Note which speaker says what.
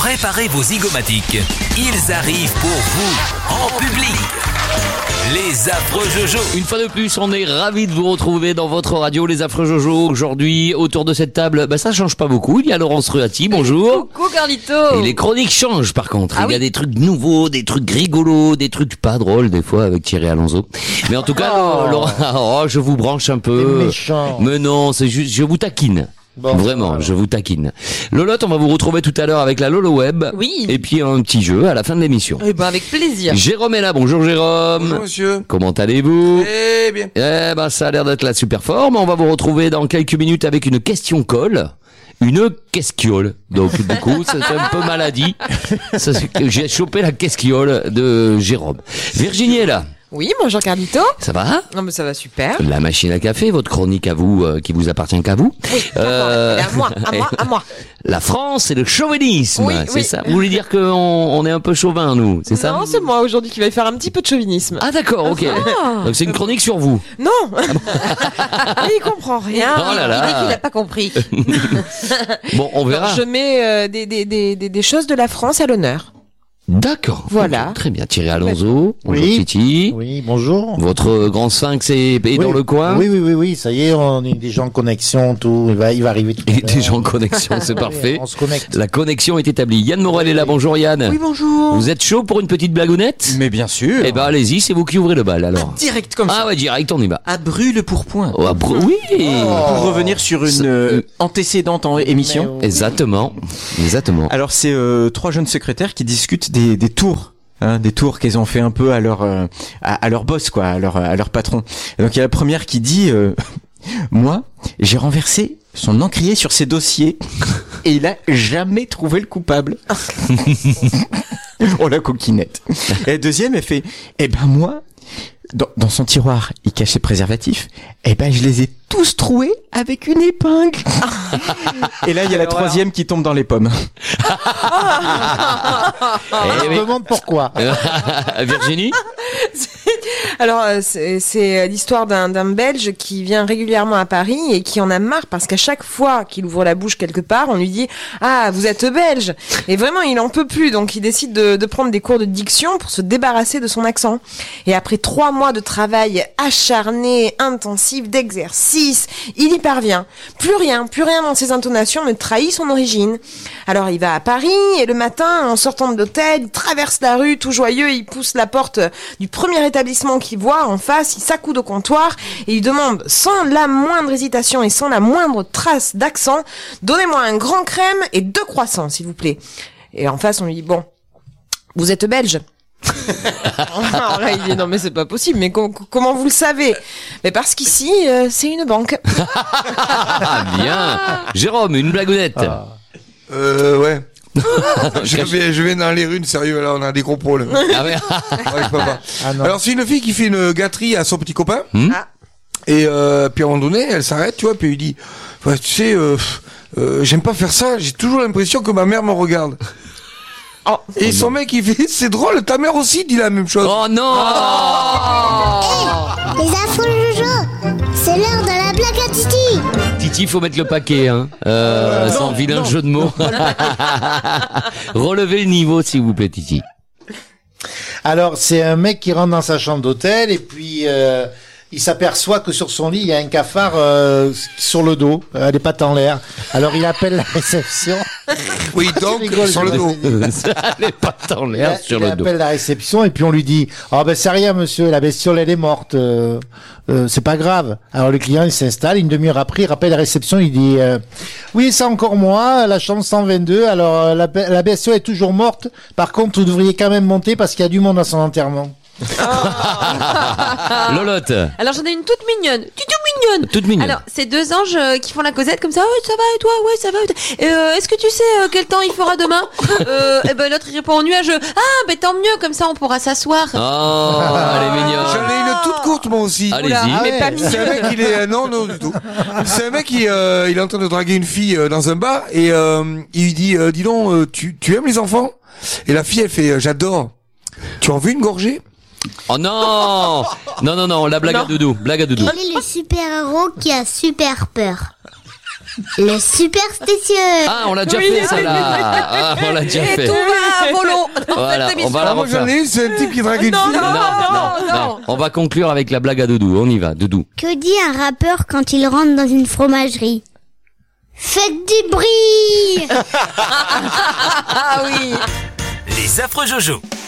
Speaker 1: Préparez vos zygomatiques. Ils arrivent pour vous, en public. Les affreux Jojo.
Speaker 2: Une fois de plus, on est ravis de vous retrouver dans votre radio, les affreux Jojo. Aujourd'hui, autour de cette table, ça change pas beaucoup. Il y a Laurence Ruati, bonjour.
Speaker 3: Coucou Carlito.
Speaker 2: Et les chroniques changent par contre.
Speaker 3: Ah
Speaker 2: Il y a
Speaker 3: oui.
Speaker 2: des trucs nouveaux, des trucs rigolos, des trucs pas drôles des fois avec Thierry Alonso. Mais en tout cas, Laurent, je vous branche un peu.
Speaker 4: Méchant.
Speaker 2: Mais non, c'est juste, je vous taquine.
Speaker 4: Bon,
Speaker 2: Vraiment,
Speaker 4: voilà.
Speaker 2: je vous taquine. Lolotte, on va vous retrouver tout à l'heure avec la Lolo Web.
Speaker 3: Oui.
Speaker 2: Et puis un petit jeu à la fin de l'émission.
Speaker 3: Eh ben avec plaisir.
Speaker 2: Jérôme est là, bonjour Jérôme.
Speaker 5: Bonjour monsieur.
Speaker 2: Comment allez-vous?
Speaker 5: Eh bien.
Speaker 2: Ça a l'air d'être la super forme. On va vous retrouver dans quelques minutes avec une question colle. Une quesquiole. Donc, du coup, c'est un peu maladie. J'ai chopé la quesquiole de Jérôme. Virginie est là.
Speaker 3: Oui, bonjour Carlito.
Speaker 2: Ça va?
Speaker 3: Non mais ça va super.
Speaker 2: La machine à café, votre chronique à vous, qui vous appartient qu'à vous.
Speaker 3: Oui, à moi.
Speaker 2: La France et le chauvinisme.
Speaker 3: Oui,
Speaker 2: c'est
Speaker 3: oui.
Speaker 2: ça. Vous voulez dire qu'on est un peu chauvin, nous? C'est ça?
Speaker 3: Non, c'est moi aujourd'hui qui va faire un petit peu de chauvinisme.
Speaker 2: Ah, d'accord, ok. Donc, c'est une chronique sur vous.
Speaker 3: Non. Il comprend rien.
Speaker 2: Oh là là.
Speaker 3: Il dit qu'il n'a pas compris.
Speaker 2: Bon, on verra.
Speaker 3: Je mets des choses de la France à l'honneur.
Speaker 2: D'accord.
Speaker 3: Voilà.
Speaker 2: Ok, très bien. Thierry Alonso. Bonjour
Speaker 4: Oui.
Speaker 2: Titi.
Speaker 4: Oui, bonjour.
Speaker 2: Votre grand sphinx est
Speaker 4: Oui.
Speaker 2: dans le coin.
Speaker 4: Oui, ça y est, on est déjà en connexion, tout. Il va arriver tout à
Speaker 2: Et
Speaker 4: l'heure.
Speaker 2: des gens en connexion, c'est parfait.
Speaker 4: On se connecte.
Speaker 2: La connexion est établie. Yann Morel est là. Bonjour Yann.
Speaker 3: Oui, bonjour.
Speaker 2: Vous êtes chaud pour une petite blagounette?
Speaker 6: Mais bien sûr.
Speaker 2: Eh ben allez-y, c'est vous qui ouvrez le bal alors.
Speaker 6: Direct comme
Speaker 2: Ah
Speaker 6: ça.
Speaker 2: ouais, direct, on y va.
Speaker 6: À brûle pour point.
Speaker 2: Oh, oui.
Speaker 6: Pour revenir sur une antécédente émission.
Speaker 2: Exactement.
Speaker 6: Alors c'est trois jeunes secrétaires qui discutent des tours. Des tours qu'elles ont fait un peu à leur boss, quoi, à leur patron. Et donc il y a la première qui dit moi, j'ai renversé son encrier sur ses dossiers et il a jamais trouvé le coupable. Oh la coquinette. Et la deuxième, elle fait moi, dans son tiroir, il cache ses préservatifs. Je les ai tous troués avec une épingle. Et là, il y a la troisième qui tombe dans les pommes.
Speaker 4: Je me demande pourquoi.
Speaker 2: Virginie?
Speaker 3: Alors c'est l'histoire d'un Belge qui vient régulièrement à Paris et qui en a marre parce qu'à chaque fois qu'il ouvre la bouche quelque part, on lui dit « Ah, vous êtes belge !» Et vraiment, il en peut plus, donc il décide de prendre des cours de diction pour se débarrasser de son accent. Et après 3 mois de travail acharné, intensif, d'exercice, il y parvient. Plus rien dans ses intonations ne trahit son origine. Alors il va à Paris et le matin, en sortant de l'hôtel, il traverse la rue tout joyeux, il pousse la porte du premier établissement qu'il voit en face, il s'accoude au comptoir et il demande sans la moindre hésitation et sans la moindre trace d'accent, donnez-moi un grand crème et 2 croissants s'il vous plaît. Et en face on lui dit bon, vous êtes belge? Alors là il dit non mais c'est pas possible, mais comment vous le savez? Mais parce qu'ici c'est une banque.
Speaker 2: Ah bien. Jérôme, une blagounette.
Speaker 5: Ouais. je vais dans les rues, sérieux, là, on a des gros problèmes.
Speaker 2: Ah ouais.
Speaker 5: Ouais, je peux pas.
Speaker 4: Ah non.
Speaker 5: Alors, c'est une fille qui fait une gâterie à son petit copain.
Speaker 3: Ah.
Speaker 5: Et, puis à un moment donné, elle s'arrête, tu vois, puis elle lui dit, ouais, tu sais, j'aime pas faire ça, j'ai toujours l'impression que ma mère me regarde. Et son mec, il fait, c'est drôle, ta mère aussi dit la même chose.
Speaker 2: Oh non.
Speaker 7: Les affreux Jojo, c'est l'heure de la blague à Titi.
Speaker 2: Titi, faut mettre le paquet, hein. Sans vilain jeu de mots. Relevez le niveau, s'il vous plaît, Titi.
Speaker 4: Alors, c'est un mec qui rentre dans sa chambre d'hôtel et puis il s'aperçoit que sur son lit, il y a un cafard sur le dos, les pattes en l'air. Alors, il appelle la réception.
Speaker 5: Oui, donc,
Speaker 4: rigole,
Speaker 5: sur le
Speaker 4: je
Speaker 5: dos.
Speaker 2: Ça allait pas en l'air sur
Speaker 4: il
Speaker 2: le dos.
Speaker 4: appelle la réception et puis on lui dit c'est rien monsieur, la bestiole elle est morte, c'est pas grave. Alors le client il s'installe, une demi-heure après il rappelle la réception, il dit oui c'est encore moi, la chambre 122, alors la bestiole est toujours morte, par contre vous devriez quand même monter parce qu'il y a du monde à son enterrement.
Speaker 2: Lolotte.
Speaker 8: Alors j'en ai une toute mignonne.
Speaker 2: Toute mignonne.
Speaker 8: Alors c'est 2 anges qui font la causette comme ça. Ouais, ça va et toi? Ouais, ça va. Est-ce que tu sais quel temps il fera demain? L'autre il répond en nuage. Ah, tant mieux, comme ça on pourra s'asseoir.
Speaker 2: Oh, elle est mignonne.
Speaker 5: J'en ai une toute courte, moi aussi.
Speaker 2: Allez-y.
Speaker 3: Ah, mais pas
Speaker 5: C'est un mec, il est, non, du tout. C'est un mec qui, il est en train de draguer une fille dans un bar et, il lui dit, dis donc, tu aimes les enfants? Et la fille, elle fait, j'adore. Tu en veux une gorgée?
Speaker 2: Oh non. Non, la blague à doudou. Blague à doudou.
Speaker 7: Quel est le super-héros qui a super peur? Le superstitieux.
Speaker 2: Ah, on l'a déjà fait, celle-là. Ah, on l'a déjà fait.
Speaker 8: Tout va à volo dans
Speaker 2: Voilà,
Speaker 8: cette
Speaker 2: on
Speaker 8: émission.
Speaker 2: va la
Speaker 5: Moi
Speaker 2: refaire.
Speaker 5: j'en ai une, c'est un type qui drague une fille.
Speaker 2: Non. On va conclure avec la blague à Doudou. On y va, Doudou.
Speaker 7: Que dit un rappeur quand il rentre dans une fromagerie? Faites du bruit.
Speaker 8: Ah oui.
Speaker 1: Les affreux Jojo.